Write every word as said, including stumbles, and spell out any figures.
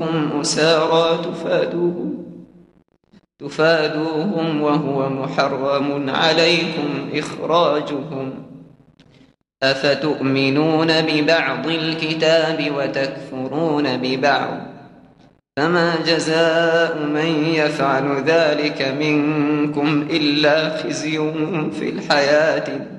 هم أسارى تفادوهم تفادوهم وهو محرم عليكم إخراجهم أفتؤمنون ببعض الكتاب وتكفرون ببعض فما جزاء من يفعل ذلك منكم إلا خزي في الحياة